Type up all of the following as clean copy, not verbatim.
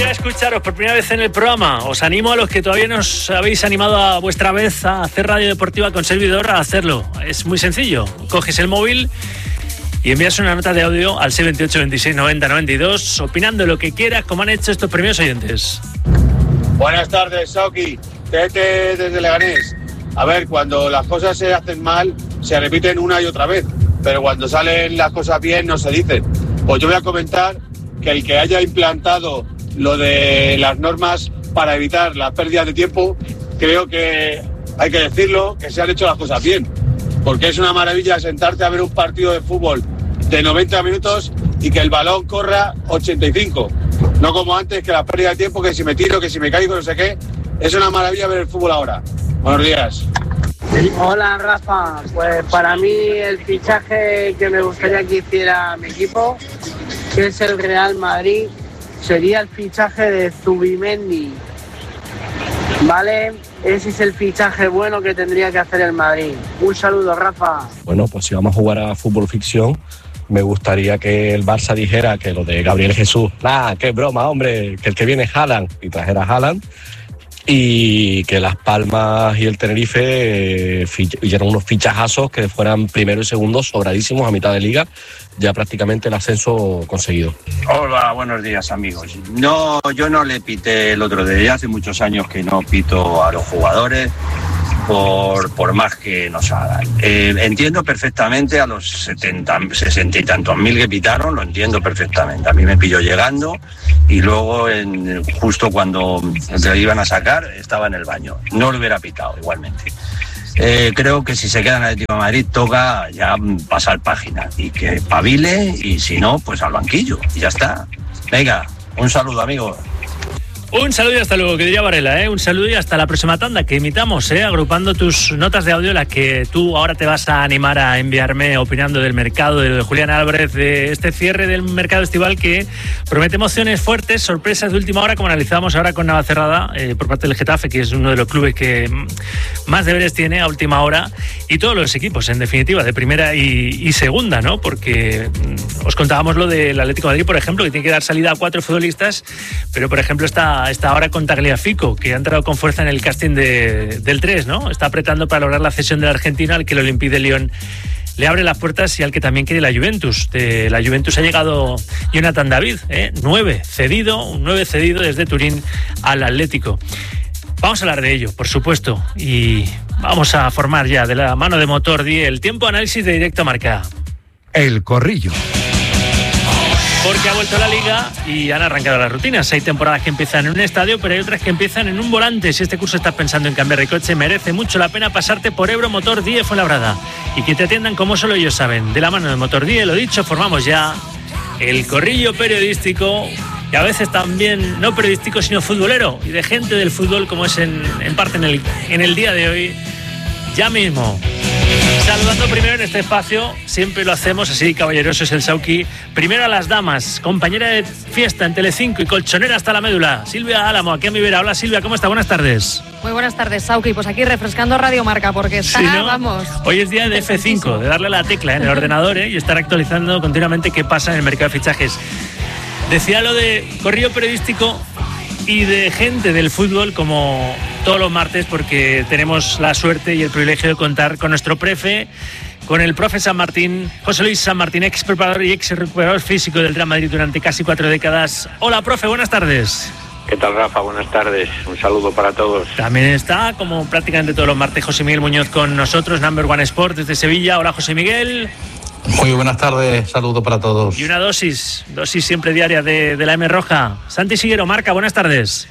a escucharos por primera vez en el programa. Os animo a los que todavía no os habéis animado a vuestra vez a hacer radio deportiva con servidor a hacerlo. Es muy sencillo. Coges el móvil y envías una nota de audio al 628 26 90 92 opinando lo que quieras, como han hecho estos primeros oyentes. Buenas tardes, Sauki. Tete desde Leganés. A ver, cuando las cosas se hacen mal, se repiten una y otra vez. Pero cuando salen las cosas bien, no se dicen. Pues yo voy a comentar que el que haya implantado lo de las normas para evitar las pérdidas de tiempo, creo que hay que decirlo, que se han hecho las cosas bien. Porque es una maravilla sentarte a ver un partido de fútbol de 90 minutos y que el balón corra 85. No como antes, que la pérdida de tiempo, que si me tiro, que si me caigo, no sé qué. Es una maravilla ver el fútbol ahora. Buenos días. Hola, Rafa. Pues para mí el fichaje que me gustaría que hiciera mi equipo, que es el Real Madrid, sería el fichaje de Zubimendi. ¿Vale? Ese es el fichaje bueno que tendría que hacer el Madrid. Un saludo, Rafa. Bueno, pues si vamos a jugar a fútbol ficción, me gustaría que el Barça dijera que lo de Gabriel Jesús, qué broma, hombre, que el que viene es Haaland, y trajera a Haaland, y que Las Palmas y el Tenerife hicieran unos fichajazos que fueran primero y segundo sobradísimos a mitad de liga, ya prácticamente el ascenso conseguido. Hola, buenos días, amigos. No, yo no le pité el otro día, hace muchos años que no pito a los jugadores por más que nos hagan. Entiendo perfectamente a los 60 y tantos mil que pitaron, lo entiendo perfectamente. A mí me pilló llegando y luego justo cuando le iban a sacar estaba en el baño. No lo hubiera pitado igualmente. Creo que si se queda en el Atlético de Madrid toca ya pasar página y que pabile, y si no, pues al banquillo y ya está. Venga, un saludo, amigos. Un saludo y hasta luego, que diría Varela, un saludo y hasta la próxima tanda que imitamos, agrupando tus notas de audio, las que tú ahora te vas a animar a enviarme opinando del mercado, de lo de Julián Álvarez, de este cierre del mercado estival que promete emociones fuertes, sorpresas de última hora, como analizamos ahora con Navacerrada por parte del Getafe, que es uno de los clubes que más deberes tiene a última hora, y todos los equipos, en definitiva, de primera y segunda, ¿no? Porque os contábamos lo del Atlético de Madrid, por ejemplo, que tiene que dar salida a 4 futbolistas, pero por ejemplo está ahora con Tagliafico, que ha entrado con fuerza en el casting del 3, ¿no? Está apretando para lograr la cesión del argentino, al que el Olympique de Lyon le abre las puertas y al que también quiere la Juventus. De la Juventus ha llegado Jonathan David, 9 cedido desde Turín al Atlético. Vamos a hablar de ello, por supuesto, y vamos a formar ya de la mano de Motor 10 el tiempo análisis de Directo Marca. El Corrillo. Porque ha vuelto la Liga y han arrancado las rutinas. Hay temporadas que empiezan en un estadio, pero hay otras que empiezan en un volante. Si este curso estás pensando en cambiar de coche, merece mucho la pena pasarte por Ebro Motor 10 Fuenlabrada y que te atiendan como solo ellos saben. De la mano de Motor 10, lo dicho, formamos ya el corrillo periodístico, y a veces también no periodístico sino futbolero, y de gente del fútbol, como es en parte en el día de hoy, ya mismo. Saludando primero en este espacio, siempre lo hacemos así, caballeroso es el Sauki. Primero a las damas, compañera de fiesta en Telecinco y colchonera hasta la médula, Silvia Álamo, aquí a mi vera. Hola Silvia, ¿cómo está? Buenas tardes. Muy buenas tardes, Sauki. Pues aquí refrescando Radio Marca, porque está, sí, ¿no? Vamos. Hoy es día de F5, de darle a la tecla en el ordenador y estar actualizando continuamente qué pasa en el mercado de fichajes. Decía lo de corrillo periodístico y de gente del fútbol, como todos los martes, porque tenemos la suerte y el privilegio de contar con nuestro prefe, con el profe San Martín, José Luis San Martín, ex preparador y ex recuperador físico del Real Madrid durante casi 4 décadas. Hola, profe, buenas tardes. ¿Qué tal, Rafa? Buenas tardes. Un saludo para todos. También está, como prácticamente todos los martes, José Miguel Muñoz con nosotros, Number One Sport desde Sevilla. Hola, José Miguel. Muy buenas tardes, saludo para todos. Y una dosis siempre diaria de la M Roja. Santi Siguero, Marca, buenas tardes.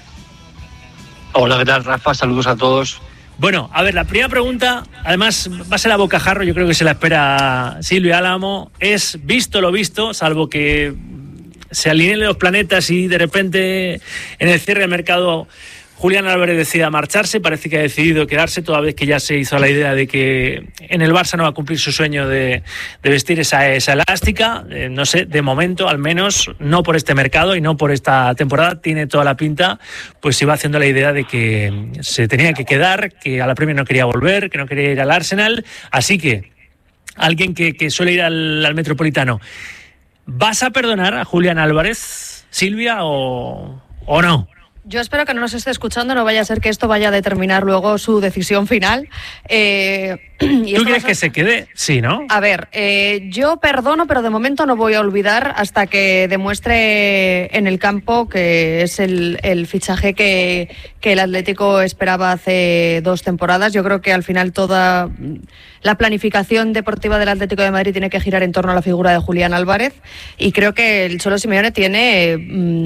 Hola, ¿qué tal, Rafa? Saludos a todos. Bueno, a ver, la primera pregunta, además va a ser a bocajarro, yo creo que se la espera Silvia Álamo, es visto lo visto, salvo que se alineen los planetas y de repente en el cierre del mercado Julián Álvarez decida marcharse, parece que ha decidido quedarse, toda vez que ya se hizo la idea de que en el Barça no va a cumplir su sueño de vestir esa elástica. No sé, de momento, al menos, no por este mercado y no por esta temporada, tiene toda la pinta, pues se iba haciendo la idea de que se tenía que quedar, que a la Premier no quería volver, que no quería ir al Arsenal, así que alguien que suele ir al Metropolitano. ¿Vas a perdonar a Julián Álvarez, Silvia, o ¿O no? Yo espero que no nos esté escuchando, no vaya a ser que esto vaya a determinar luego su decisión final. ¿Tú crees que se quede? Sí, ¿no? A ver, yo perdono, pero de momento no voy a olvidar hasta que demuestre en el campo que es el fichaje que el Atlético esperaba hace 2 temporadas. Yo creo que al final toda la planificación deportiva del Atlético de Madrid tiene que girar en torno a la figura de Julián Álvarez, y creo que el Cholo Simeone tiene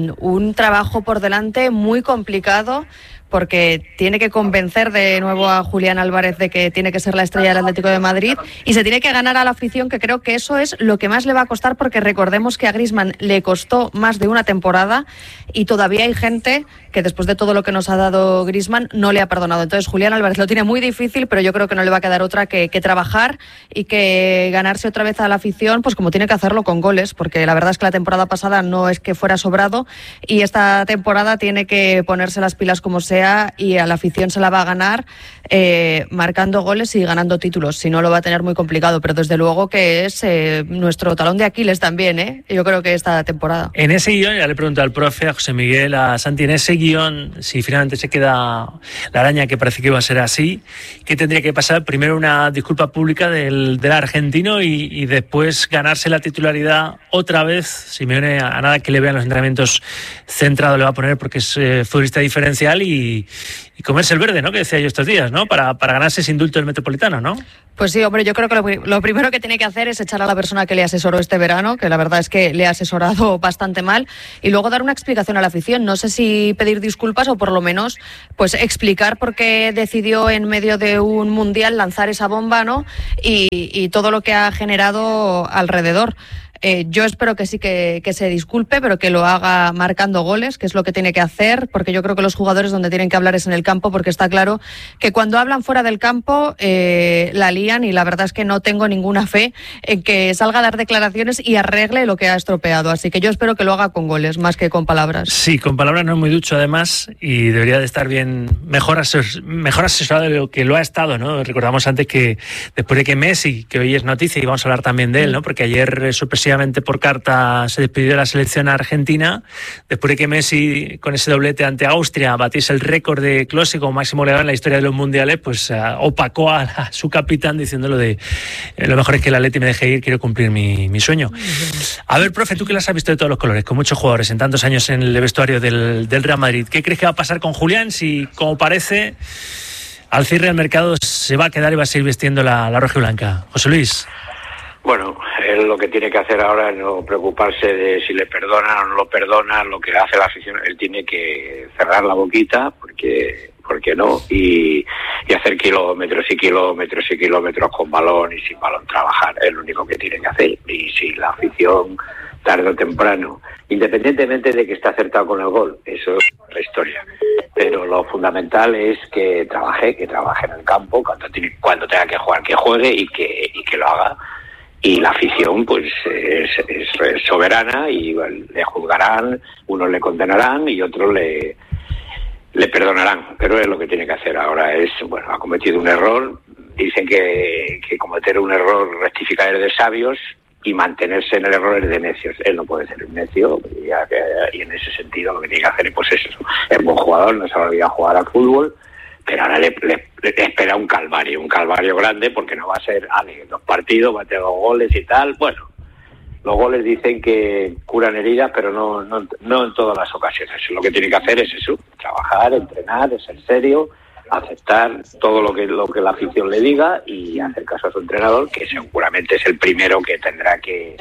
un trabajo por delante muy complicado, porque tiene que convencer de nuevo a Julián Álvarez de que tiene que ser la estrella del Atlético de Madrid, y se tiene que ganar a la afición, que creo que eso es lo que más le va a costar, porque recordemos que a Griezmann le costó más de una temporada y todavía hay gente que después de todo lo que nos ha dado Griezmann no le ha perdonado. Entonces Julián Álvarez lo tiene muy difícil, pero yo creo que no le va a quedar otra que trabajar y que ganarse otra vez a la afición, pues como tiene que hacerlo con goles, porque la verdad es que la temporada pasada no es que fuera sobrado, y esta temporada tiene que ponerse las pilas como sea, y a la afición se la va a ganar marcando goles y ganando títulos. Si no, lo va a tener muy complicado, pero desde luego que es nuestro talón de Aquiles también, yo creo que esta temporada. En ese guión, ya le pregunto al profe, a José Miguel, a Santi, en ese guión, si finalmente se queda la araña, que parece que iba a ser así, ¿qué tendría que pasar? Primero una disculpa pública del argentino y después ganarse la titularidad otra vez. Simeone, a nada que le vean los entrenamientos centrado, le va a poner, porque es futbolista diferencial, y comerse el verde, ¿no? Que decía yo estos días, ¿no? Para ganarse ese indulto del Metropolitano, ¿no? Pues sí, hombre, yo creo que lo primero que tiene que hacer es echar a la persona que le asesoró este verano, que la verdad es que le ha asesorado bastante mal, y luego dar una explicación a la afición. No sé si pedir disculpas o por lo menos pues explicar por qué decidió en medio de un mundial lanzar esa bomba, ¿no? Y todo lo que ha generado alrededor. Yo espero que sí que se disculpe, pero que lo haga marcando goles, que es lo que tiene que hacer, porque yo creo que los jugadores donde tienen que hablar es en el campo, porque está claro que cuando hablan fuera del campo la lían, y la verdad es que no tengo ninguna fe en que salga a dar declaraciones y arregle lo que ha estropeado. Así que yo espero que lo haga con goles, más que con palabras. Sí, con palabras no es muy ducho además, y debería de estar bien, mejor asesorado de lo que lo ha estado, ¿no? Recordamos antes que después de que Messi, que hoy es noticia y vamos a hablar también de él, ¿no? Porque ayer sorpresivamente por carta se despidió de la selección argentina, después de que Messi con ese doblete ante Austria batiese el récord de Klose como máximo goleador en la historia de los mundiales, pues opacó a su capitán diciéndolo de lo mejor es que el Atleti me deje ir, quiero cumplir mi sueño. A ver, profe, tú que las has visto de todos los colores, con muchos jugadores en tantos años en el vestuario del Real Madrid, ¿qué crees que va a pasar con Julián? Si, como parece, al cierre del mercado se va a quedar y va a seguir vistiendo la roja y blanca. José Luis. Bueno, él lo que tiene que hacer ahora es no preocuparse de si le perdonan o no lo perdonan, lo que hace la afición. Él tiene que cerrar la boquita, porque no, y hacer kilómetros y kilómetros y kilómetros con balón y sin balón trabajar. Es lo único que tiene que hacer. Y si la afición, tarde o temprano, independientemente de que esté acertado con el gol, eso es otra historia. Pero lo fundamental es que trabaje en el campo, cuando tenga que jugar, que juegue y que lo haga. Y la afición pues es soberana, y bueno, le juzgarán, unos le condenarán y otros le perdonarán, pero es lo que tiene que hacer ahora. Ha cometido un error. Dicen que cometer un error, rectificar es de sabios, y mantenerse en el error es de necios. Él no puede ser un necio, y en ese sentido lo que tiene que hacer pues es eso. Es buen jugador, no se va a olvidar jugar al fútbol, pero ahora le espera un calvario grande, porque no va a ser 2 partidos, va a tener 2 goles y tal. Bueno, los goles dicen que curan heridas, pero no en todas las ocasiones. Lo que tiene que hacer es eso: trabajar, entrenar, ser serio, aceptar todo lo que la afición le diga y hacer caso a su entrenador, que seguramente es el primero que tendrá que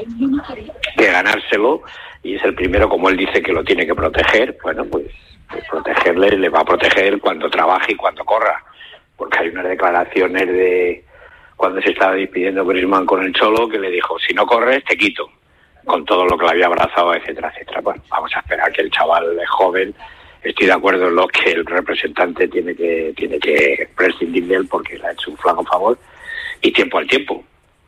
ganárselo, y es el primero, como él dice, que lo tiene que proteger. Bueno, pues protegerle, le va a proteger cuando trabaje y cuando corra, porque hay unas declaraciones de cuando se estaba despidiendo Griezmann con el Cholo, que le dijo: si no corres te quito, con todo lo que le había abrazado, etcétera, etcétera. Bueno, vamos a esperar, que el chaval es joven. Estoy de acuerdo en lo que el representante tiene que prescindir de él, porque le ha hecho un flaco favor, y tiempo al tiempo.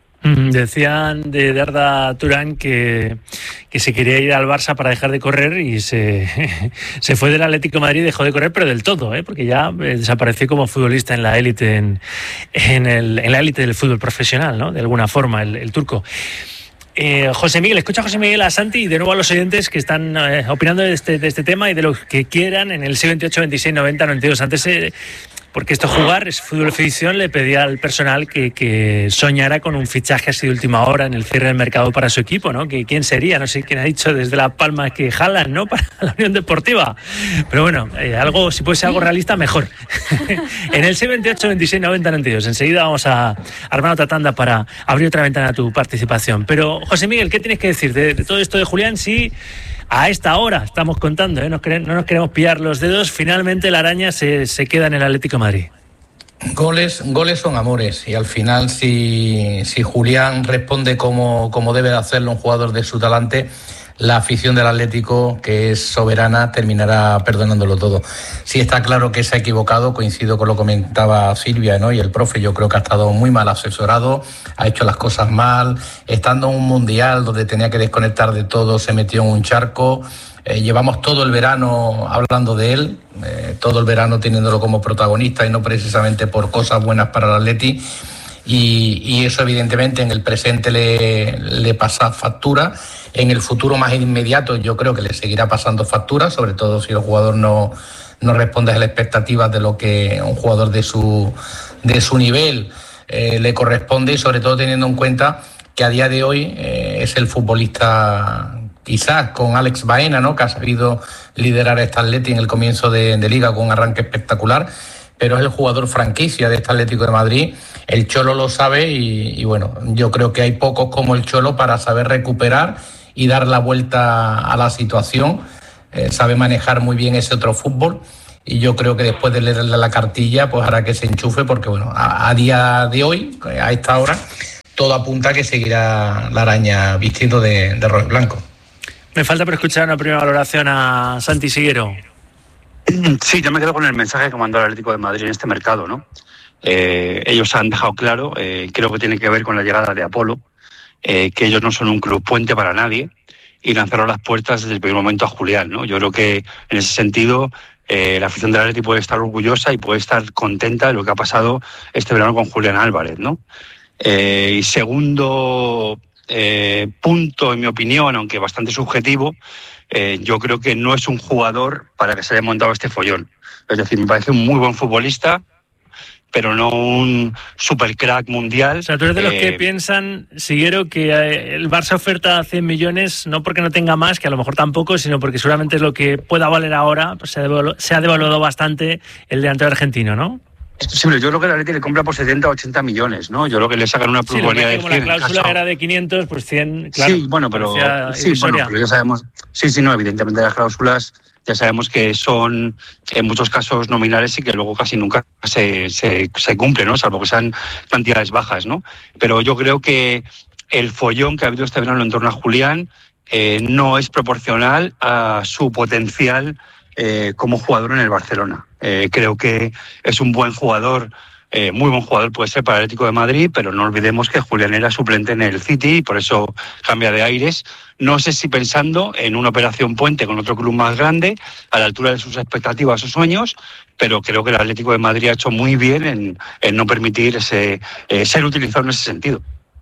Decían de Arda Turán que se quería ir al Barça para dejar de correr, y se fue del Atlético de Madrid y dejó de correr, pero del todo, porque ya desapareció como futbolista en la élite en la élite del fútbol profesional, ¿no? De alguna forma, el turco. José Miguel, escucha a José Miguel, a Santi y de nuevo a los oyentes que están opinando de este tema y de lo que quieran en el 628 26 90 92. Antes, porque esto jugar es fútbol ficción, le pedía al personal que soñara con un fichaje así de última hora en el cierre del mercado para su equipo, ¿no? Que quién sería, no sé quién ha dicho desde La Palma que Haaland, ¿no? Para la Unión Deportiva. Pero bueno, algo, si puede ser algo realista, mejor. En el 628 26 90 92. Enseguida vamos a armar otra tanda para abrir otra ventana a tu participación. Pero, José Miguel, ¿qué tienes que decir de todo esto de Julián? Sí. A esta hora estamos contando, no nos queremos pillar los dedos. Finalmente la araña se queda en el Atlético de Madrid. Goles son amores, y al final si Julián responde como debe de hacerlo un jugador de su talante, la afición del Atlético, que es soberana, terminará perdonándolo todo. Sí está claro que se ha equivocado, coincido con lo que comentaba Silvia, ¿no? Y el profe, yo creo que ha estado muy mal asesorado, ha hecho las cosas mal, estando en un mundial donde tenía que desconectar de todo, se metió en un charco. Llevamos todo el verano hablando de él, todo el verano teniéndolo como protagonista y no precisamente por cosas buenas para el Atleti. Y eso evidentemente en el presente le pasa factura. En el futuro más inmediato yo creo que le seguirá pasando factura, sobre todo si el jugador no responde a las expectativas de lo que un jugador de su nivel le corresponde, y sobre todo teniendo en cuenta que a día de hoy es el futbolista, quizás con Alex Baena, ¿no? Que ha sabido liderar a este Atleti en el comienzo de liga con un arranque espectacular, pero es el jugador franquicia de este Atlético de Madrid. El Cholo lo sabe y bueno, yo creo que hay pocos como el Cholo para saber recuperar y dar la vuelta a la situación. Sabe manejar muy bien ese otro fútbol, y yo creo que después de leerle la cartilla pues hará que se enchufe, porque bueno, a día de hoy, a esta hora, todo apunta a que seguirá la araña vistiendo de rojo y blanco. Me falta por escuchar una primera valoración a Santi Siguero. Sí, yo me quedo con el mensaje que mandó el Atlético de Madrid en este mercado, ¿no? Ellos han dejado claro, creo que tiene que ver con la llegada de Apolo, que ellos no son un club puente para nadie, y lanzaron las puertas desde el primer momento a Julián, ¿no? Yo creo que en ese sentido la afición del Atlético puede estar orgullosa y puede estar contenta de lo que ha pasado este verano con Julián Álvarez, ¿no? Y segundo punto, en mi opinión, aunque bastante subjetivo, yo creo que no es un jugador para que se haya montado este follón. Es decir, me parece un muy buen futbolista, pero no un super crack mundial. O sea, tú eres de los que piensan, Siguero, que el Barça oferta 100 millones, no porque no tenga más, que a lo mejor tampoco, sino porque seguramente es lo que pueda valer ahora. Pues se ha devaluado bastante el delantero argentino, ¿no? Es posible. Yo creo que el Atleti le compra por 70 o 80 millones, ¿no? Yo creo que le sacan una plusvalía de 100. Como la cláusula era de 500, pues 100, claro. Sí, bueno, pero ya sabemos. Sí, no, evidentemente las cláusulas ya sabemos que son en muchos casos nominales y que luego casi nunca se cumplen, ¿no? Salvo que sean cantidades bajas, ¿no? Pero yo creo que el follón que ha habido este verano en torno a Julián no es proporcional a su potencial como jugador en el Barcelona. Creo que es un buen jugador, muy buen jugador puede ser para el Atlético de Madrid, pero no olvidemos que Julián era suplente en el City y por eso cambia de aires. No sé si pensando en una operación puente con otro club más grande, a la altura de sus expectativas o sueños, pero creo que el Atlético de Madrid ha hecho muy bien en no permitir ser utilizado en ese sentido.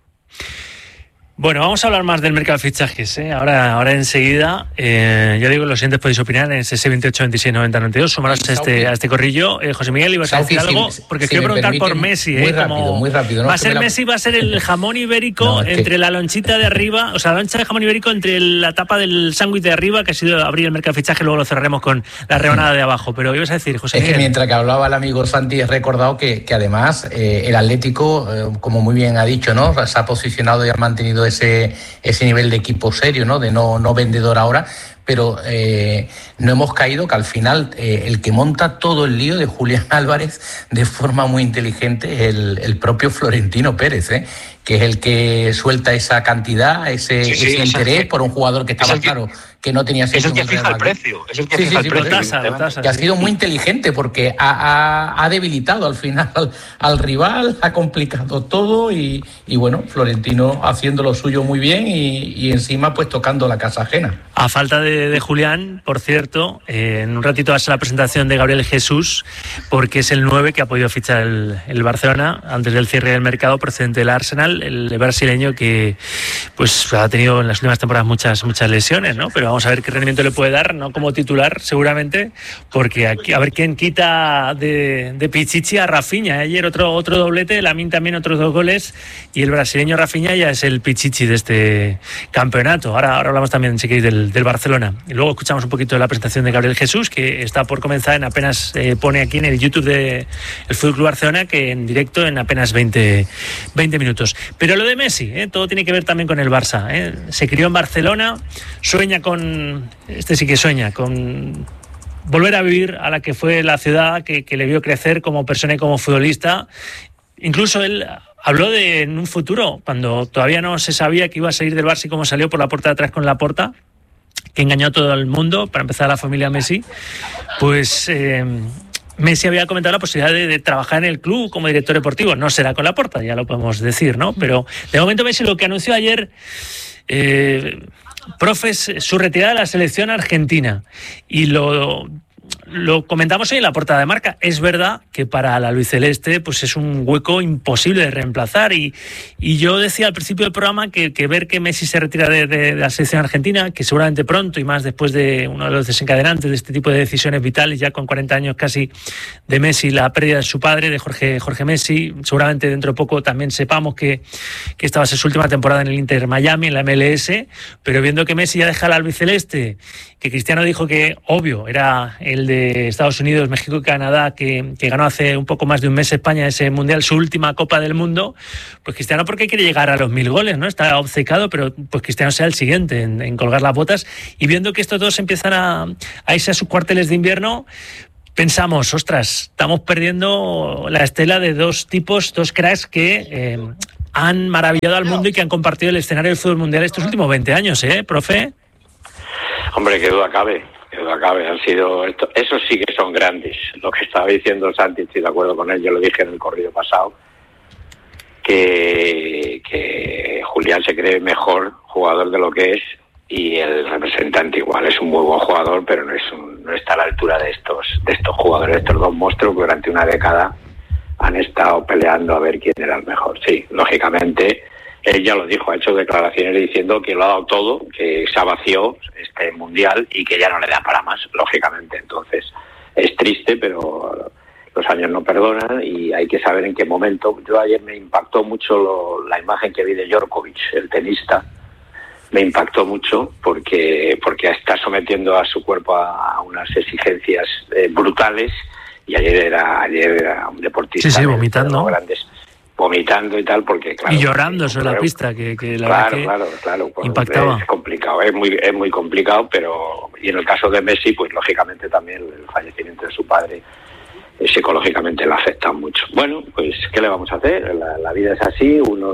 Bueno, vamos a hablar más del mercado de fichajes, ¿eh? Ahora enseguida. Ya digo, los siguientes podéis opinar en ese 28 26 90 92. Sumaros a este corrillo. José Miguel, ¿ibas a decir algo? Porque quiero preguntar por Messi. Muy rápido. ¿No? Va a ser Messi, va a ser el jamón ibérico entre la lonchita de arriba, o sea, la loncha de jamón ibérico entre la tapa del sándwich de arriba, que ha sido abrir el mercado de fichaje, luego lo cerraremos con la rebanada de abajo. Pero ibas a decir, José Miguel. Es que mientras que hablaba el amigo Santi, he recordado que además el Atlético, como muy bien ha dicho, ¿no? Se ha posicionado y ha mantenido ese nivel de equipo serio, ¿no? De no vendedor ahora, pero no hemos caído que al final el que monta todo el lío de Julián Álvarez de forma muy inteligente es el propio Florentino Pérez, que es el que suelta esa cantidad, ese interés por un jugador que estaba claro que no tenía sentido. Es el que fija el precio. Es el que fija el precio. Que ha sido muy inteligente porque ha debilitado al final al rival, ha complicado todo y bueno, Florentino haciendo lo suyo muy bien y encima pues tocando la casa ajena. A falta de Julián, por cierto, en un ratito va a ser la presentación de Gabriel Jesús, porque es el 9 que ha podido fichar el Barcelona antes del cierre del mercado, procedente del Arsenal, el brasileño que pues ha tenido en las últimas temporadas muchas lesiones, ¿no? Pero vamos a ver qué rendimiento le puede dar, no como titular seguramente, porque aquí a ver quién quita de Pichichi a Rafinha. Ayer otro doblete, Lamine también otros 2 goles, y el brasileño Rafinha ya es el Pichichi de este campeonato. Ahora hablamos también, si queréis, del Barcelona. Y luego escuchamos un poquito de la presentación de Gabriel Jesús, que está por comenzar en apenas, pone aquí en el YouTube del Fútbol Club Barcelona, que en directo en apenas 20 minutos. Pero lo de Messi, todo tiene que ver también con el Barça. Se crió en Barcelona, sueña con volver a vivir a la que fue la ciudad que le vio crecer como persona y como futbolista. Incluso él habló en un futuro, cuando todavía no se sabía que iba a salir del Barça y cómo salió por la puerta de atrás con Laporta, que engañó a todo el mundo, para empezar a la familia Messi, pues Messi había comentado la posibilidad de trabajar en el club como director deportivo. No será con Laporta, ya lo podemos decir, ¿no? Pero de momento Messi lo que anunció ayer, es su retirada de la selección argentina. Y lo comentamos hoy en la portada de Marca. Es verdad que para la albiceleste pues es un hueco imposible de reemplazar, y yo decía al principio del programa que ver que Messi se retira de la selección argentina, que seguramente pronto, y más después de uno de los desencadenantes de este tipo de decisiones vitales, ya con 40 años casi de Messi, la pérdida de su padre, de Jorge Messi, seguramente dentro de poco también sepamos que esta va a ser su última temporada en el Inter Miami, en la MLS, pero viendo que Messi ya deja la albiceleste, que Cristiano dijo que, obvio, era el de Estados Unidos, México y Canadá, que ganó hace un poco más de un mes España ese Mundial, su última Copa del Mundo, pues Cristiano, porque quiere llegar a los 1000 goles, ¿no? Está obcecado, pero pues Cristiano sea el siguiente en colgar las botas, y viendo que estos dos empiezan a irse a sus cuarteles de invierno, pensamos, ostras, estamos perdiendo la estela de dos cracks que han maravillado al mundo y que han compartido el escenario del fútbol mundial estos últimos 20 años, profe. Hombre, qué duda cabe, han sido esos sí que son grandes. Lo que estaba diciendo Santi, estoy de acuerdo con él, yo lo dije en el corrido pasado, que Julián se cree mejor jugador de lo que es, y el representante igual es un muy buen jugador, pero no está a la altura de estos jugadores, estos dos monstruos que durante una década han estado peleando a ver quién era el mejor. Sí, lógicamente, él ya lo dijo, ha hecho declaraciones diciendo que lo ha dado todo, que se ha vaciado este mundial y que ya no le da para más, lógicamente. Entonces, es triste, pero los años no perdonan y hay que saber en qué momento. Yo ayer me impactó mucho la imagen que vi de Djokovic, el tenista. Me impactó mucho porque está sometiendo a su cuerpo a unas exigencias brutales, y ayer era un deportista. Sí, vomitando. Grandes, vomitando y tal, porque claro. Y llorando sobre la pista, que la verdad que claro, impactaba. Es complicado, es muy complicado, pero y en el caso de Messi, pues lógicamente también el fallecimiento de su padre psicológicamente le afecta mucho. Bueno, pues ¿qué le vamos a hacer? La vida es así, unos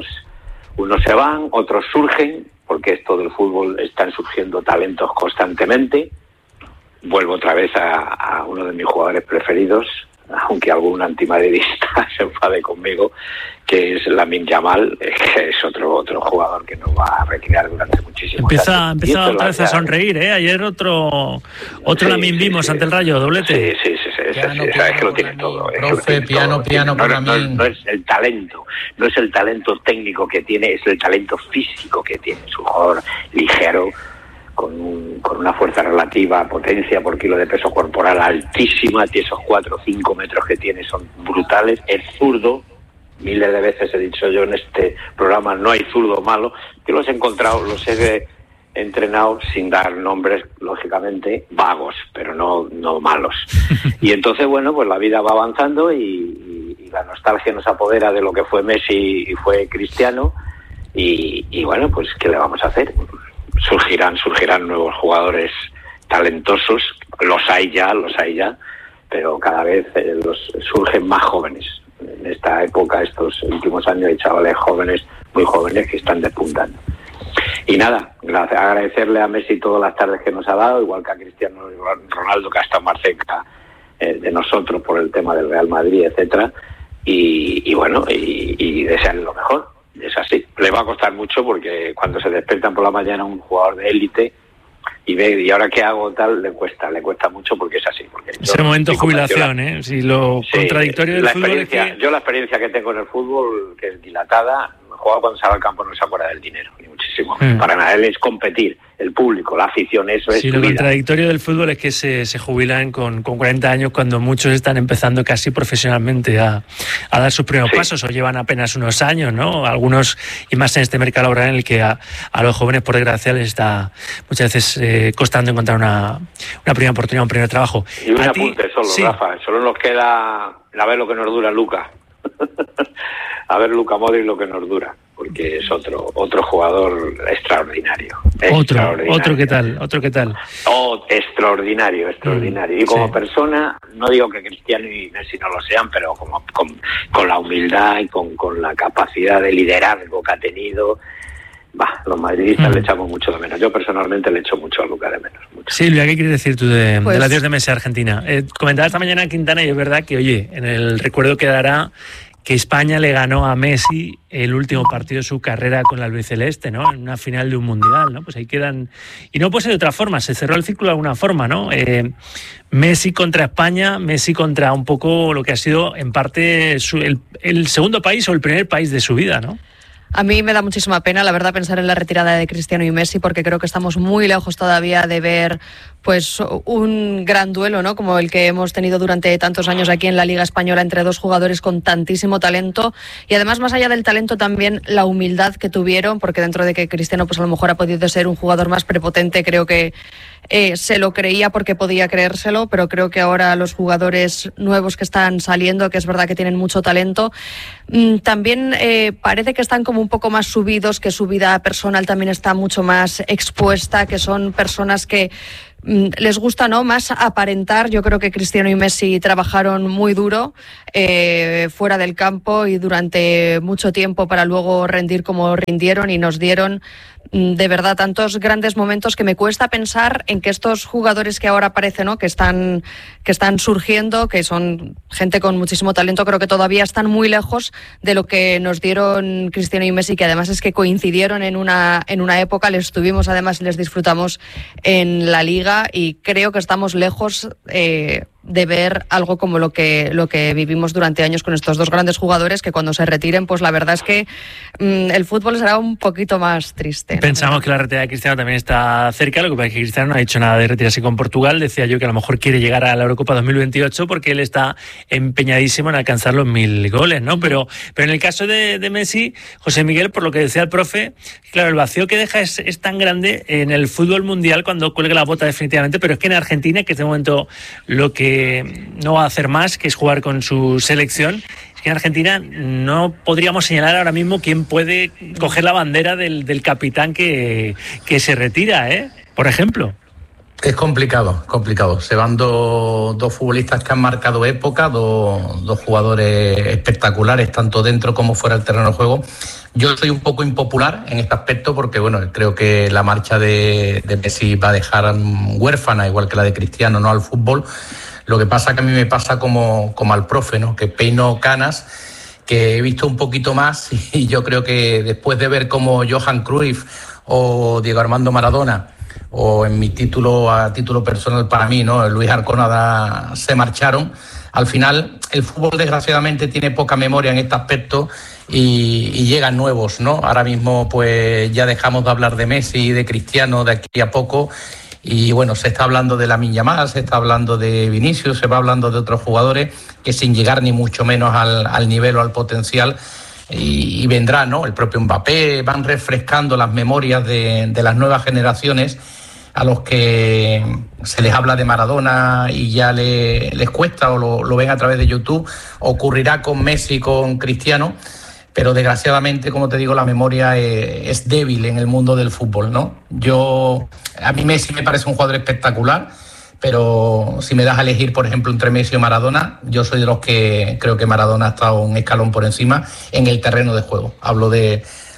se van, otros surgen, porque esto del fútbol están surgiendo talentos constantemente. Vuelvo otra vez a uno de mis jugadores preferidos, aunque algún antimadridista se enfade conmigo, que es Lamine Yamal, que es otro jugador que nos va a recrear durante muchísimos años. Empieza otra vez a sonreír, Ayer otro Lamine vimos ante el Rayo, doblete. Sí, sabes que lo tiene todo. Profe, piano para mí. No es el talento, no es el talento técnico que tiene, es el talento físico que tiene. Es un jugador ligero, con una fuerza relativa, potencia por kilo de peso corporal altísima, y esos 4 o 5 metros que tiene son brutales. Es zurdo, miles de veces he dicho yo en este programa, no hay zurdo malo. Yo los he encontrado, los he entrenado sin dar nombres, lógicamente, vagos, pero no malos. Y entonces, bueno, pues la vida va avanzando y la nostalgia nos apodera de lo que fue Messi y fue Cristiano, y bueno, pues ¿qué le vamos a hacer? Surgirán nuevos jugadores talentosos, los hay ya, pero cada vez surgen más jóvenes. En esta época, estos últimos años, hay chavales jóvenes, muy jóvenes, que están despuntando. Y nada, gracias, agradecerle a Messi todas las tardes que nos ha dado, igual que a Cristiano Ronaldo, que ha estado más cerca de nosotros por el tema del Real Madrid, etcétera. Y bueno, y desearle lo mejor. Es así. Le va a costar mucho porque cuando se despiertan por la mañana un jugador de élite y ve, ¿y ahora qué hago? Tal, le cuesta mucho porque es así. Porque ese momento de jubilación, si lo contradictorio del fútbol es que... Yo la experiencia que tengo en el fútbol, que es dilatada, jugador cuando sale al campo no se acuerda del dinero, ni muchísimo. Para nada, él es competir, el público, la afición, eso es su vida. Lo contradictorio del fútbol es que se jubilan con 40 años cuando muchos están empezando casi profesionalmente a dar sus primeros pasos o llevan apenas unos años, ¿no? Algunos, y más en este mercado laboral en el que a los jóvenes, por desgracia, les está muchas veces costando encontrar una primera oportunidad, un primer trabajo. Y un apunte solo, Rafa, solo nos queda a ver lo que nos dura Luka. A ver Luka Modric lo que nos dura, porque es otro jugador extraordinario. Otro qué tal. Extraordinario. Y como persona, no digo que Cristiano y Messi no lo sean, pero como con la humildad y con la capacidad de liderazgo que ha tenido, los madridistas le echamos mucho de menos. Yo personalmente le echo mucho a Luka de menos. Mucho. Silvia, ¿qué quieres decir tú del adiós de Messi a Argentina? Comentaba esta mañana Quintana y es verdad que, oye, en el recuerdo quedará que España le ganó a Messi el último partido de su carrera con la albiceleste, ¿no? En una final de un mundial, ¿no? Pues ahí quedan... Y no puede ser de otra forma, se cerró el círculo de alguna forma, ¿no? Messi contra España, Messi contra un poco lo que ha sido, en parte, el segundo país o el primer país de su vida, ¿no? A mí me da muchísima pena, la verdad, pensar en la retirada de Cristiano y Messi, porque creo que estamos muy lejos todavía de ver pues un gran duelo, ¿no? Como el que hemos tenido durante tantos años aquí en la Liga Española entre dos jugadores con tantísimo talento y además, más allá del talento, también la humildad que tuvieron, porque dentro de que Cristiano pues a lo mejor ha podido ser un jugador más prepotente, creo que se lo creía porque podía creérselo, pero creo que ahora los jugadores nuevos que están saliendo, que es verdad que tienen mucho talento, también parece que están como un poco más subidos, que su vida personal también está mucho más expuesta, que son personas que les gusta, ¿no?, más aparentar. Yo creo que Cristiano y Messi trabajaron muy duro fuera del campo y durante mucho tiempo para luego rendir como rindieron y nos dieron de verdad tantos grandes momentos que me cuesta pensar en que estos jugadores que ahora aparecen, ¿no?, que están surgiendo, que son gente con muchísimo talento, creo que todavía están muy lejos de lo que nos dieron Cristiano y Messi, que además es que coincidieron en una época, les tuvimos además y les disfrutamos en la Liga, y creo que estamos lejos de ver algo como lo que vivimos durante años con estos dos grandes jugadores, que cuando se retiren, pues la verdad es que el fútbol será un poquito más triste. Pensamos que la retirada de Cristiano también está cerca, lo que pasa es que Cristiano no ha dicho nada de retirarse con Portugal. Decía yo que a lo mejor quiere llegar a la Eurocopa 2028 porque él está empeñadísimo en alcanzar los 1000 goles, ¿no? Pero en el caso de Messi, José Miguel, por lo que decía el profe, claro, el vacío que deja es tan grande en el fútbol mundial cuando cuelga la bota definitivamente, pero es que en Argentina, que es de momento lo que no va a hacer más, que es jugar con su selección, es que en Argentina no podríamos señalar ahora mismo quién puede coger la bandera del capitán que se retira, por ejemplo. Es complicado. Se van dos futbolistas que han marcado época, dos jugadores espectaculares, tanto dentro como fuera del terreno de juego. Yo soy un poco impopular en este aspecto porque, bueno, creo que la marcha de Messi va a dejar huérfana, igual que la de Cristiano, ¿no?, al fútbol. Lo que pasa que a mí me pasa como al profe, ¿no?, que peino canas, que he visto un poquito más, y yo creo que después de ver cómo Johan Cruyff o Diego Armando Maradona, o en mi a título personal para mí, ¿no?, Luis Arconada, se marcharon, al final el fútbol desgraciadamente tiene poca memoria en este aspecto y llegan nuevos, ¿no? Ahora mismo pues ya dejamos de hablar de Messi y de Cristiano de aquí a poco. Y bueno, se está hablando de Lamine Yamal, se está hablando de Vinicius, se va hablando de otros jugadores que sin llegar ni mucho menos al nivel o al potencial, y vendrá, ¿no?, el propio Mbappé. Van refrescando las memorias de las nuevas generaciones a los que se les habla de Maradona y ya les cuesta o lo ven a través de YouTube. Ocurrirá con Messi, con Cristiano, pero desgraciadamente, como te digo, la memoria es débil en el mundo del fútbol, ¿no? A mí Messi me parece un jugador espectacular, pero si me das a elegir, por ejemplo, entre Messi o Maradona, yo soy de los que creo que Maradona ha estado un escalón por encima en el terreno de juego. Hablo de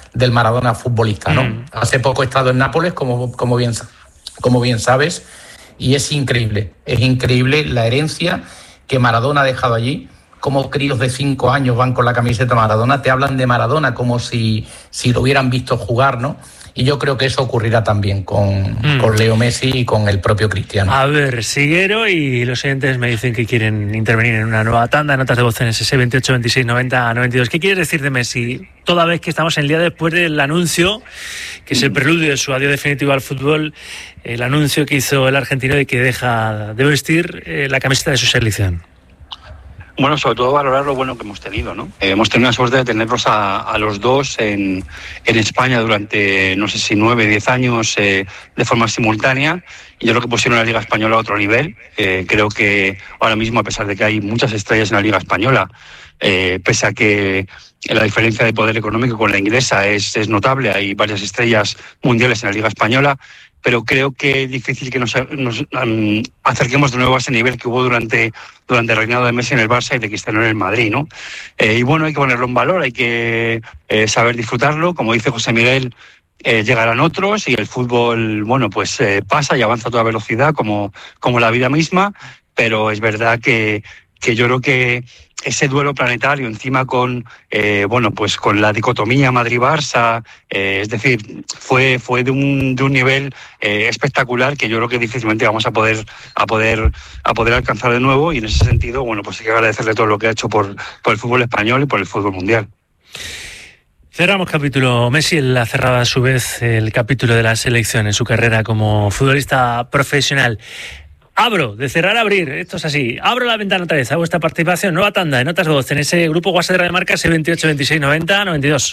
del Maradona futbolista, ¿no? Hace poco he estado en Nápoles, como bien sabes, y es increíble la herencia que Maradona ha dejado allí. Como críos de 5 años van con la camiseta Maradona, te hablan de Maradona como si lo hubieran visto jugar, ¿no? Y yo creo que eso ocurrirá también con Leo Messi y con el propio Cristiano. A ver, Siguero y los oyentes me dicen que quieren intervenir en una nueva tanda, notas de voz en ese 28 26 90 92. ¿Qué quieres decir de Messi? Toda vez que estamos en el día después del anuncio, que es el preludio de su adiós definitivo al fútbol, el anuncio que hizo el argentino de que deja de vestir la camiseta de su selección. Bueno, sobre todo valorar lo bueno que hemos tenido, ¿no? Hemos tenido la suerte de tenerlos a los dos en España durante, no sé si 9, 10 años de forma simultánea. Y yo creo que pusieron la Liga Española a otro nivel. Creo que ahora mismo, a pesar de que hay muchas estrellas en la Liga Española, pese a que la diferencia de poder económico con la inglesa es notable, hay varias estrellas mundiales en la Liga Española, pero creo que es difícil que nos acerquemos de nuevo a ese nivel que hubo durante el reinado de Messi en el Barça y de Cristiano en el Madrid, ¿no? Y bueno, hay que ponerlo en valor, hay que saber disfrutarlo. Como dice José Miguel, llegarán otros y el fútbol, bueno, pues pasa y avanza a toda velocidad como la vida misma, pero es verdad que yo creo que ese duelo planetario encima con con la dicotomía Madrid-Barça, es decir, fue de un nivel espectacular que yo creo que difícilmente vamos a poder alcanzar de nuevo, y en ese sentido, bueno, pues hay que agradecerle todo lo que ha hecho por el fútbol español y por el fútbol mundial. Cerramos capítulo Messi. Él ha cerrado a su vez el capítulo de la selección en su carrera como futbolista profesional. Abro, de cerrar a abrir, esto es así. Abro la ventana otra vez a vuestra participación. Nueva tanda de notas de voz en ese grupo WhatsApp de Radio Marca, ese 28 26 90 92.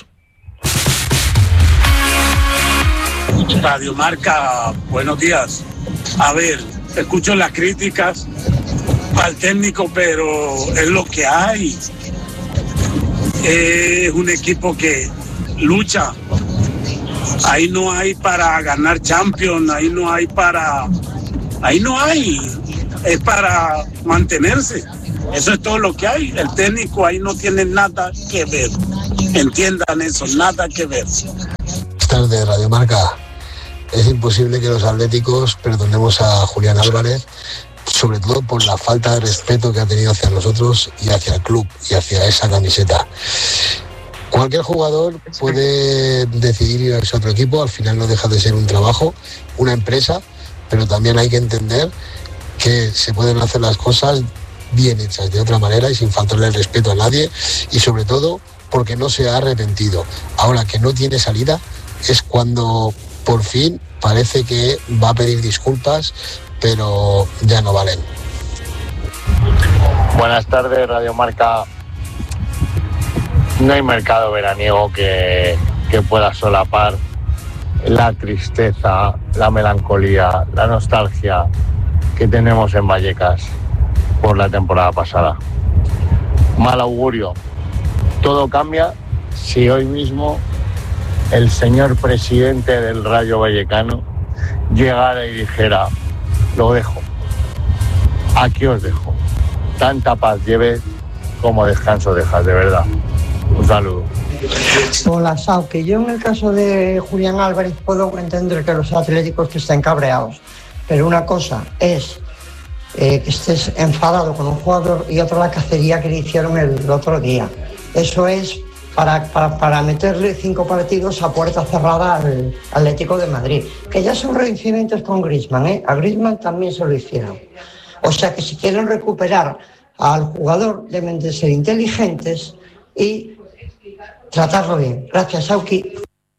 Radio Marca, buenos días. A ver, escucho las críticas al técnico, pero es lo que hay. Es un equipo que lucha. Ahí no hay para ganar Champions, ahí no hay, es para mantenerse. Eso es todo lo que hay. El técnico ahí no tiene nada que ver. Entiendan eso, nada que ver. Buenas tardes, Radio Marca. Es imposible que los atléticos perdonemos a Julián Álvarez, sobre todo por la falta de respeto que ha tenido hacia nosotros y hacia el club y hacia esa camiseta. Cualquier jugador puede decidir ir a ese otro equipo, al final no deja de ser un trabajo, una empresa, pero también hay que entender que se pueden hacer las cosas bien hechas de otra manera y sin faltarle el respeto a nadie, y sobre todo porque no se ha arrepentido. Ahora que no tiene salida es cuando por fin parece que va a pedir disculpas, pero ya no valen. Buenas tardes, Radio Marca. No hay mercado veraniego que pueda solapar la tristeza, la melancolía, la nostalgia que tenemos en Vallecas por la temporada pasada. Mal augurio. Todo cambia si hoy mismo el señor presidente del Rayo Vallecano llegara y dijera: lo dejo, aquí os dejo, tanta paz lleve como descanso dejas, de verdad. Un saludo. Hola, Sao, que yo en el caso de Julián Álvarez puedo entender que los atléticos que estén cabreados, pero una cosa es que estés enfadado con un jugador y otra la cacería que le hicieron el otro día. Eso es para meterle 5 partidos a puerta cerrada al Atlético de Madrid, que ya son reincidentes con Griezmann, A Griezmann también se lo hicieron. O sea que si quieren recuperar al jugador deben de ser inteligentes y tratarlo bien. Gracias, Sauki.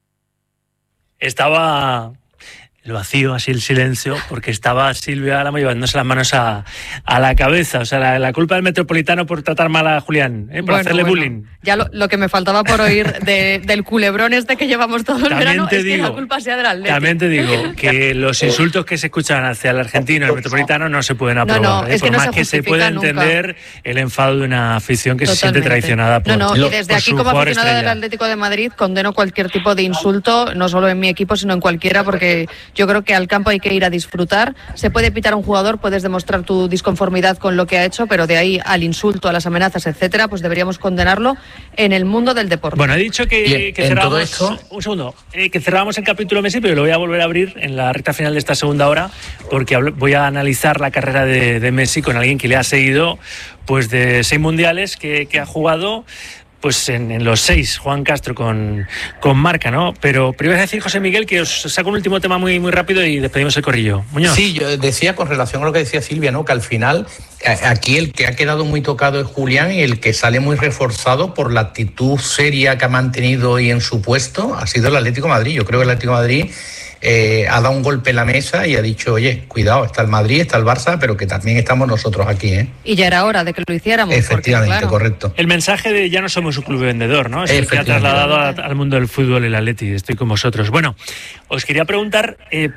Estaba el vacío, así el silencio, porque estaba Silvia Álamo llevándose las manos a la cabeza. O sea, la culpa del Metropolitano por tratar mal a Julián, por hacerle bullying. Ya lo que me faltaba por oír del culebrón este que llevamos todo el verano es que la culpa sea del Atlético. También te digo que los insultos que se escuchan hacia el argentino y el Metropolitano no se pueden aprobar. No, es por que no más que se pueda entender el enfado de una afición que Totalmente. se siente traicionada por y desde aquí, como aficionada estrella del Atlético de Madrid, condeno cualquier tipo de insulto, no solo en mi equipo, sino en cualquiera, porque Yo creo que al campo hay que ir a disfrutar. Se puede pitar a un jugador, puedes demostrar tu disconformidad con lo que ha hecho, pero de ahí al insulto, a las amenazas, etcétera, pues deberíamos condenarlo en el mundo del deporte. Bueno, he dicho que cerramos un segundo, que cerramos el capítulo Messi, pero lo voy a volver a abrir en la recta final de esta segunda hora, porque voy a analizar la carrera de Messi con alguien que le ha seguido pues de 6 mundiales que ha jugado, pues en los 6, Juan Castro con Marca, ¿no? Pero iba a decir, José Miguel, que os saco un último tema muy, muy rápido y despedimos el corrillo. Muñoz. Sí, yo decía con relación a lo que decía Silvia, ¿no? Que al final aquí el que ha quedado muy tocado es Julián, y el que sale muy reforzado por la actitud seria que ha mantenido hoy en su puesto ha sido el Atlético de Madrid. Yo creo que el Atlético de Madrid ha dado un golpe en la mesa y ha dicho, oye, cuidado, está el Madrid, está el Barça, pero que también estamos nosotros aquí, ¿eh? Y ya era hora de que lo hiciéramos. Efectivamente, porque, claro, correcto. El mensaje de ya no somos un club vendedor, ¿no? Es el que ha trasladado al mundo del fútbol el Atleti. Estoy con vosotros. Bueno, os quería preguntar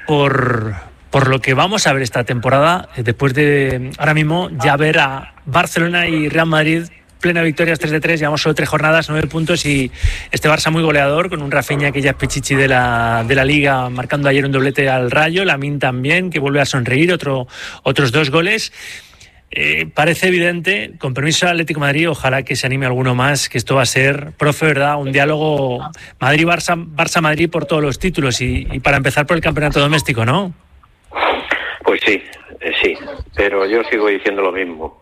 por lo que vamos a ver esta temporada, después de ahora mismo ya ver a Barcelona y Real Madrid plena victorias 3-3, llevamos solo 3 jornadas, 9 puntos, y este Barça muy goleador, con un Rafinha que ya es pichichi de la Liga, marcando ayer un doblete al Rayo, Lamine también, que vuelve a sonreír, otros 2 goles. Parece evidente, con permiso del Atlético de Madrid, ojalá que se anime alguno más, que esto va a ser, profe, ¿verdad?, un diálogo Madrid-Barça, Barça-Madrid por todos los títulos, y para empezar por el campeonato doméstico, ¿no? Pues sí, pero yo sigo diciendo lo mismo,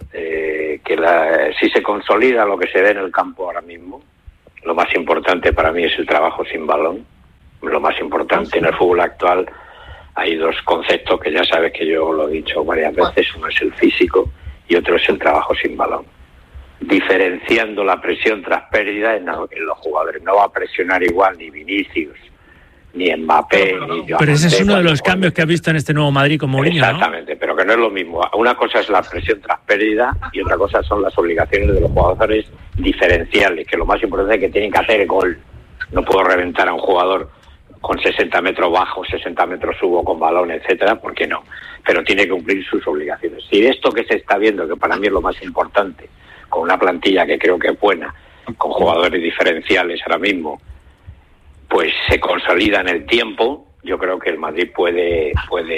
que si se consolida lo que se ve en el campo ahora mismo, lo más importante para mí es el trabajo sin balón. Lo más importante en el fútbol actual, hay 2 conceptos que ya sabes que yo lo he dicho varias veces, uno es el físico y otro es el trabajo sin balón. Diferenciando la presión tras pérdida en los jugadores. No va a presionar igual ni Vinicius, ni Mbappé, ni Joan. Pero ese es uno de los cambios que ha visto en este nuevo Madrid con Mourinho, ¿no? Exactamente, pero que no es lo mismo. Una cosa es la presión tras pérdida y otra cosa son las obligaciones de los jugadores diferenciales, que lo más importante es que tienen que hacer gol. No puedo reventar a un jugador con 60 metros bajo, 60 metros subo con balón, etcétera, ¿por qué no? Pero tiene que cumplir sus obligaciones. Y esto que se está viendo, que para mí es lo más importante, con una plantilla que creo que es buena, con jugadores diferenciales ahora mismo, pues se consolida en el tiempo, yo creo que el Madrid puede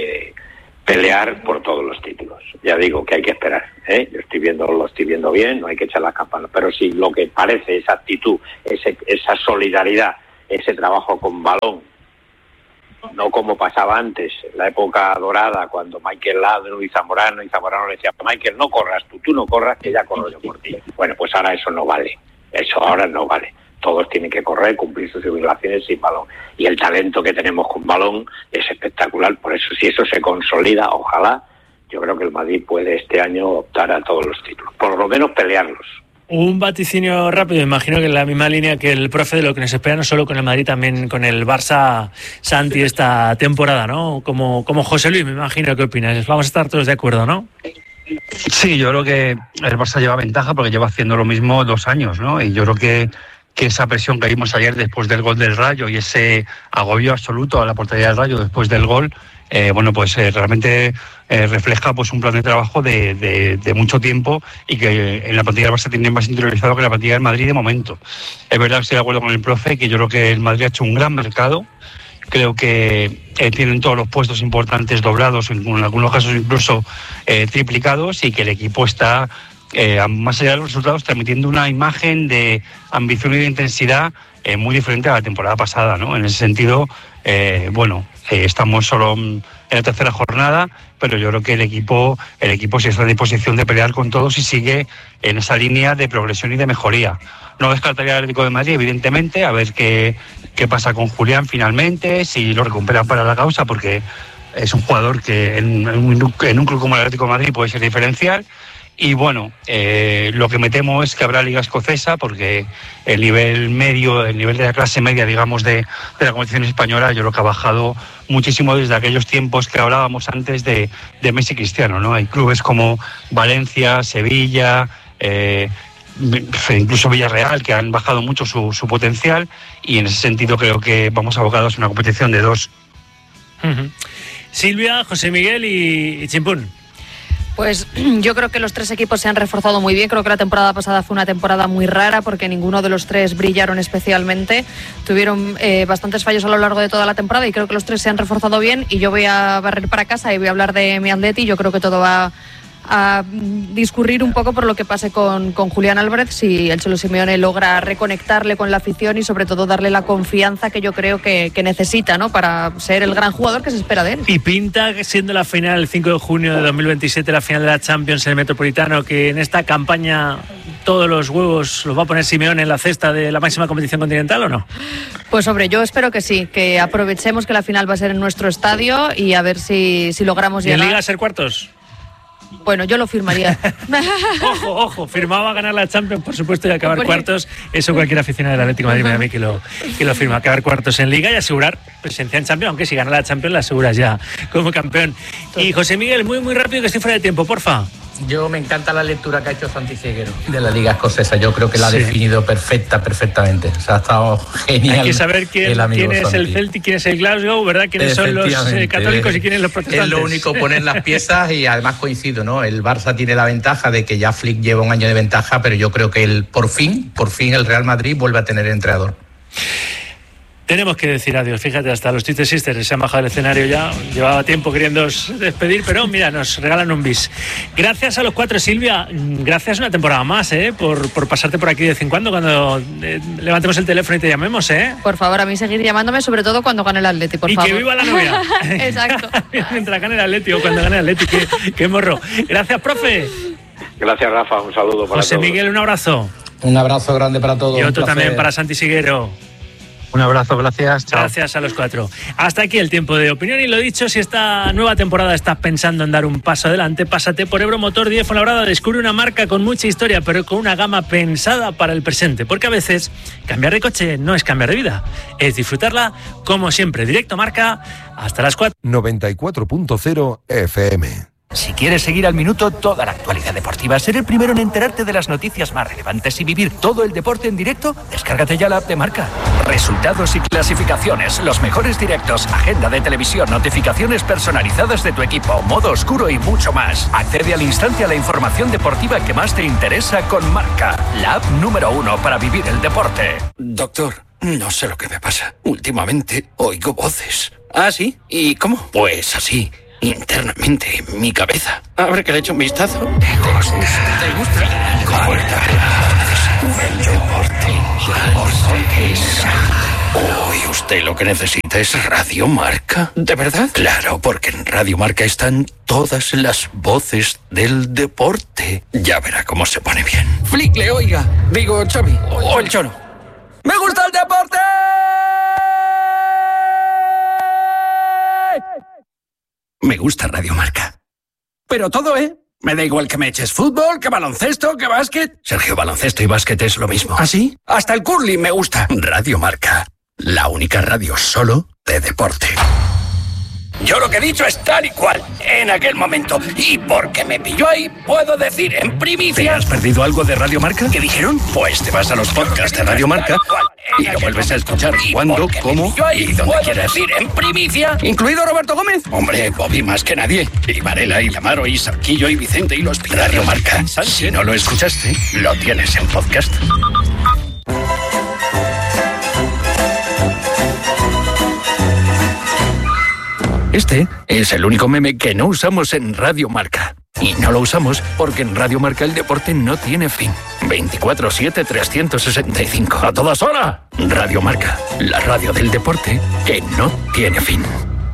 pelear por todos los títulos. Ya digo que hay que esperar, ¿eh? Lo estoy viendo bien, no hay que echar las campanas, pero sí lo que parece, esa actitud, esa solidaridad, ese trabajo con balón, no como pasaba antes, la época dorada, cuando Michael Laudrup y Zamorano le decían, Michael, no corras tú no corras, que ya corro yo por ti. Bueno, pues ahora eso no vale, ahora no vale. Todos tienen que correr, cumplir sus obligaciones sin balón. Y el talento que tenemos con balón es espectacular. Por eso, si eso se consolida, ojalá, yo creo que el Madrid puede este año optar a todos los títulos. Por lo menos pelearlos. Un vaticinio rápido, imagino que en la misma línea que el profe, de lo que nos espera no solo con el Madrid, también con el Barça, Santi, esta temporada, ¿no? Como José Luis, me imagino. ¿Qué opinas? Vamos a estar todos de acuerdo, ¿no? Sí, yo creo que el Barça lleva ventaja porque lleva haciendo lo mismo 2 años, ¿no? Y yo creo que esa presión que vimos ayer después del gol del Rayo y ese agobio absoluto a la portería del Rayo después del gol, realmente refleja pues un plan de trabajo de mucho tiempo, y que en la plantilla del Barça tiene más interiorizado que la plantilla del Madrid de momento. Es verdad que estoy de acuerdo con el profe, que yo creo que el Madrid ha hecho un gran mercado. Creo que tienen todos los puestos importantes doblados, en algunos casos incluso triplicados, y que el equipo está, más allá de los resultados, transmitiendo una imagen de ambición y de intensidad muy diferente a la temporada pasada, ¿no? En ese sentido, estamos solo en la tercera jornada, pero yo creo que el equipo sí está en disposición de pelear con todos y sigue en esa línea de progresión y de mejoría. No descartaría el Atlético de Madrid, evidentemente, a ver qué pasa con Julián finalmente, si lo recuperan para la causa, porque es un jugador que en un club como el Atlético de Madrid puede ser diferencial. Y bueno, lo que me temo es que habrá liga escocesa, porque el nivel de la clase media, digamos, de la competición española, yo creo que ha bajado muchísimo desde aquellos tiempos que hablábamos antes de Messi y Cristiano, ¿no? Hay clubes como Valencia, Sevilla, incluso Villarreal, que han bajado mucho su potencial, y en ese sentido creo que vamos abocados a una competición de 2. Silvia, José Miguel y Chimpún. Pues yo creo que los tres equipos se han reforzado muy bien. Creo que la temporada pasada fue una temporada muy rara porque ninguno de los tres brillaron especialmente. Tuvieron bastantes fallos a lo largo de toda la temporada y creo que los tres se han reforzado bien. Y yo voy a barrer para casa y voy a hablar de mi Atleti. Yo creo que todo va a discurrir un poco por lo que pase con Julián Álvarez, si el Cholo Simeone logra reconectarle con la afición y sobre todo darle la confianza que yo creo que necesita, ¿no?, para ser el gran jugador que se espera de él. Y pinta que siendo la final el 5 de junio de 2027, la final de la Champions en el Metropolitano, que en esta campaña todos los huevos los va a poner Simeone en la cesta de la máxima competición continental, ¿o no? Pues hombre, yo espero que sí, que aprovechemos que la final va a ser en nuestro estadio y a ver si logramos llegar. ¿Y en Liga a ser cuartos? Bueno, yo lo firmaría. Ojo, firmaba ganar la Champions, por supuesto, y acabar cuartos. Eso cualquier aficionado del Atlético de Madrid me da a mí que lo firma. Acabar cuartos en Liga y asegurar presencia en Champions, aunque si gana la Champions la aseguras ya como campeón. Y José Miguel, muy rápido, que estoy fuera de tiempo, porfa. Yo me encanta la lectura que ha hecho Santi Seguero de la Liga Escocesa. Yo creo que la ha definido perfectamente. O sea, ha estado genial. Hay que saber quién es el Celtic, quién es el Glasgow, ¿verdad? Quiénes son los católicos y quiénes los protestantes. Es lo único, poner las piezas y además coincido, ¿no? El Barça tiene la ventaja de que ya Flick lleva un año de ventaja, pero yo creo que por fin el Real Madrid vuelve a tener entrenador. Tenemos que decir adiós, fíjate, hasta los Twitter Sisters se han bajado del escenario ya, llevaba tiempo queriendo despedir, pero mira, nos regalan un bis. Gracias a los cuatro, Silvia, gracias una temporada más, por pasarte por aquí de vez en cuando levantemos el teléfono y te llamemos, Por favor, a mí seguir llamándome, sobre todo cuando gane el Atleti, por favor. Y que viva la novia. Exacto. Mientras gane el Atleti o cuando gane el Atleti, qué morro. Gracias, profe. Gracias, Rafa, un saludo para José todos. Miguel, un abrazo. Un abrazo grande para todos. Y otro también para Santi Seguero. Un abrazo, gracias. Chao. Gracias a los cuatro. Hasta aquí el tiempo de opinión y lo dicho, si esta nueva temporada estás pensando en dar un paso adelante, pásate por Euromotor 10 Fuenlabrada. Descubre una marca con mucha historia, pero con una gama pensada para el presente, porque a veces cambiar de coche no es cambiar de vida, es disfrutarla como siempre. Directo Marca, hasta las 4. 94.0 FM. Si quieres seguir al minuto toda la actualidad deportiva, ser el primero en enterarte de las noticias más relevantes y vivir todo el deporte en directo, descárgate ya la app de Marca. Resultados y clasificaciones, los mejores directos, agenda de televisión, notificaciones personalizadas de tu equipo, modo oscuro y mucho más. Accede al instante a la información deportiva que más te interesa con Marca, la app número 1 para vivir el deporte. Doctor, no sé lo que me pasa. Últimamente oigo voces. ¿Ah, sí? ¿Y cómo? Pues así. Internamente en mi cabeza. A ver que le echo un vistazo. ¿Te gusta? El deporte. Uy, usted lo que necesita es Radio Marca. ¿De verdad? Claro, porque en Radio Marca están todas las voces del deporte. Ya verá cómo se pone bien. Flick, le oiga. Digo, Xavi. O el Cholo. ¡Me gusta el deporte! Me gusta Radio Marca. Pero todo, Me da igual que me eches fútbol, que baloncesto, que básquet. Sergio, baloncesto y básquet es lo mismo. ¿Ah, sí? Hasta el curling me gusta. Radio Marca. La única radio solo de deporte. Yo lo que he dicho es tal y cual, en aquel momento. Y porque me pilló ahí, puedo decir en primicia... ¿Te has perdido algo de Radio Marca? ¿Qué dijeron? Pues te vas a los podcasts de Radio Marca y lo vuelves a escuchar cuando, cómo y donde quieras. Decir en primicia, incluido Roberto Gómez. Hombre, Bobby más que nadie. Y Varela, y Lamaro, y Sarquillo, y Vicente, y los Radio Marca. Si no lo escuchaste, lo tienes en podcast. Este es el único meme que no usamos en Radio Marca. Y no lo usamos porque en Radio Marca el deporte no tiene fin. 24/7, 365. ¡A todas horas! Radio Marca, la radio del deporte que no tiene fin.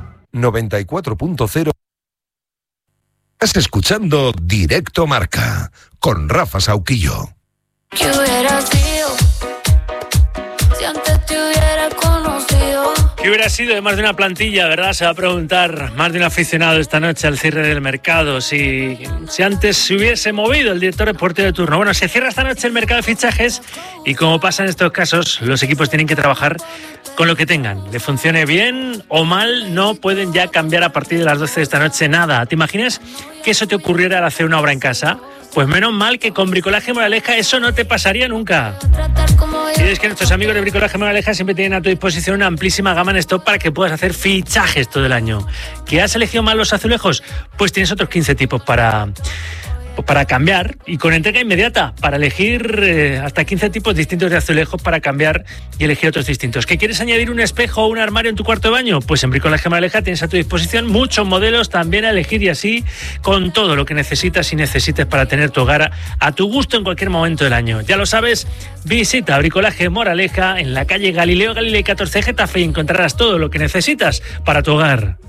94.0. Estás escuchando Directo Marca con Rafa Sauquillo. ¿Qué hubiera sido si antes te hubiera conocido? ¿Qué hubiera sido de más de una plantilla, verdad? Se va a preguntar más de un aficionado esta noche al cierre del mercado. Si antes se hubiese movido el director deportivo de turno. Bueno, se cierra esta noche el mercado de fichajes y como pasa en estos casos, los equipos tienen que trabajar con lo que tengan. Le funcione bien o mal, no pueden ya cambiar a partir de las 12 de esta noche nada. ¿Te imaginas que eso te ocurriera al hacer una obra en casa? Pues menos mal que con Bricolaje Moraleja eso no te pasaría nunca. Y es que nuestros amigos de Bricolaje Moraleja siempre tienen a tu disposición una amplísima gama en stock para que puedas hacer fichajes todo el año. ¿Que has elegido mal los azulejos? Pues tienes otros 15 tipos para cambiar y con entrega inmediata para elegir hasta 15 tipos distintos de azulejos para cambiar y elegir otros distintos. ¿Que quieres añadir un espejo o un armario en tu cuarto de baño? Pues en Bricolaje Moraleja tienes a tu disposición muchos modelos también a elegir y así con todo lo que necesitas y necesites para tener tu hogar a tu gusto en cualquier momento del año. Ya lo sabes, visita Bricolaje Moraleja en la calle Galileo Galilei 14 Getafe y encontrarás todo lo que necesitas para tu hogar.